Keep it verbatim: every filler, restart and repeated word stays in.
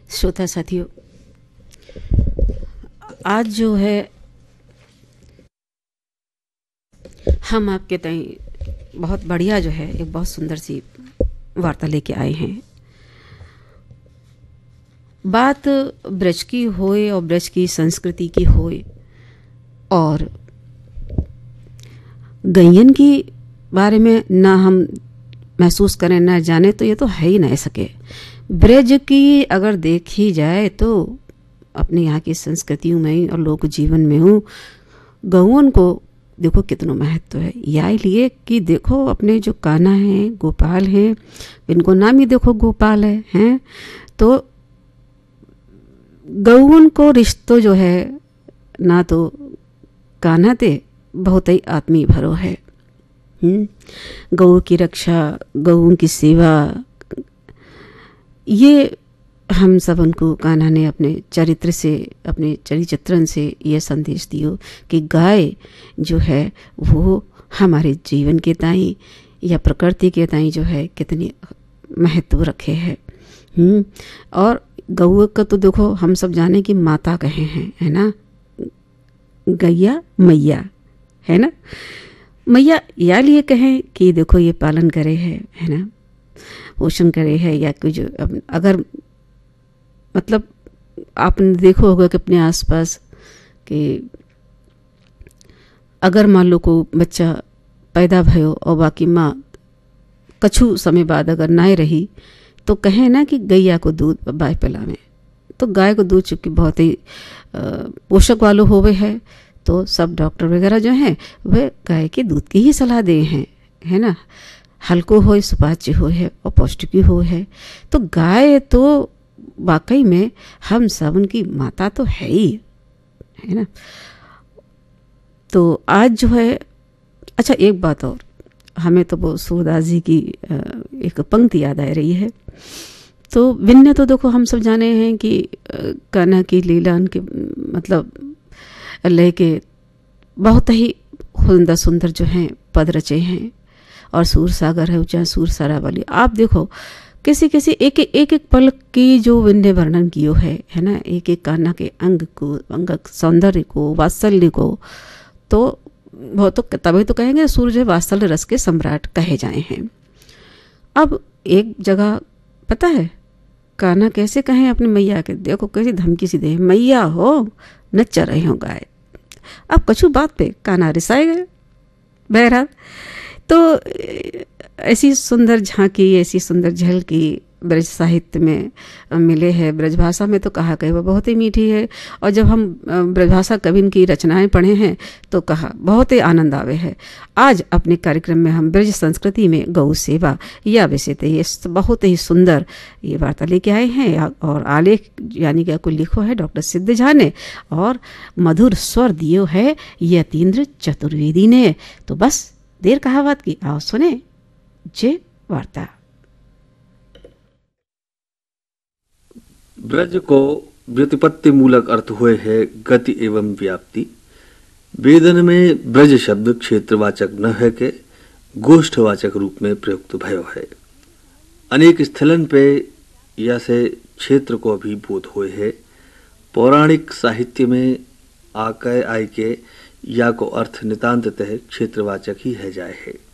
श्रोता साथियों, आज जो है हम आपके ताई बहुत बढ़िया जो है एक बहुत सुंदर सी वार्ता लेके आए हैं। बात ब्रज की होए और ब्रज की संस्कृति की होए और गैयन की बारे में ना हम महसूस करें ना जाने तो ये तो है ही नहीं सके। ब्रज की अगर देखी जाए तो अपने यहाँ की संस्कृतियों में और लोक जीवन में हूँ गौवन को देखो कितना महत्व है। या लिए कि देखो अपने जो कान्हा हैं, गोपाल हैं, इनको नाम ही देखो गोपाल है हैं तो गौवन को रिश्तो जो है ना तो कान्हा ते बहुत ही आत्मीय भरो है। गौ की रक्षा, गऊ की सेवा, ये हम सब उनको कान्हा ने अपने चरित्र से, अपने चरिचित्रण से ये संदेश दियो कि गाय जो है वो हमारे जीवन के ताई या प्रकृति के ताई जो है कितनी महत्व रखे है। और गऊ का तो देखो हम सब जाने की माता कहे हैं, है ना, गैया मैया, है ना। मैया या लिए कहें कि देखो ये पालन करे है है ना, पोषण करे है, या कुछ अगर मतलब आपने देखो होगा कि अपने आसपास कि अगर मान लो को बच्चा पैदा भयो और बाकी माँ कछु समय बाद अगर ना रही तो कहें ना कि गैया को दूध बाय पिलावे, तो गाय को दूध चूँकि बहुत ही पोषक वालों होवे है तो सब डॉक्टर वगैरह जो हैं वह गाय के दूध की ही सलाह दे हैं, है ना। हल्को हो, सुपाच्य हो है और पौष्टिक हो है। तो गाय तो वाकई में हम सब उनकी माता तो है ही, है ना। तो आज जो है, अच्छा एक बात और, हमें तो वो सूरदास जी की एक पंक्ति याद आ रही है। तो विन्य तो देखो हम सब जाने हैं कि कान्हा की लीला उनके मतलब अल्लाह के बहुत ही सुंदर सुंदर जो हैं पद रचे हैं। और सूर सागर है चाहे सूर सरावली, आप देखो किसी किसी एक एक एक पल की जो विन्य वर्णन कियो है है ना, एक एक कान्हा के अंग को, अंग सौंदर्य को, वात्सल्य को, तो वो तो तभी तो कहेंगे सूर्य जो वात्सल्य रस के सम्राट कहे जाए हैं। अब एक जगह पता है कान्हा कैसे कहें अपनी मैया के, देखो कैसी धमकी सी दे, मैया हो न चरे हो गाय। अब कछु बात पे कान्हा रिसाए गए। बहरहाल तो ऐसी सुंदर झांकी, ऐसी सुंदर झलकी ब्रज साहित्य में मिले है। ब्रज भाषा में तो कहा गई वो बहुत ही मीठी है। और जब हम ब्रज भाषा कवि की रचनाएं पढ़े हैं तो कहा बहुत ही आनंद आवे है। आज अपने कार्यक्रम में हम ब्रज संस्कृति में गौ सेवा या विषय ये बहुत ही सुंदर ये वार्ता लेके आए हैं। और आलेख यानी कि आपको लिखो है डॉक्टर सिद्ध झा ने और मधुर स्वर दियो है यतीन्द्र चतुर्वेदी ने। तो बस देर कहा बात की, आओ सुने जे वार्ता। ब्रज को व्युत्पत्ति मूलक अर्थ हुए है गति एवं व्याप्ति। वेदन में ब्रज शब्द क्षेत्रवाचक न है के गोष्ठवाचक रूप में प्रयुक्त भयो है। अनेक स्थलन पे या से क्षेत्र को अभिभूत हुए है। पौराणिक साहित्य में आकय आय के या को अर्थ नितांततः क्षेत्रवाचक ही है जाए है।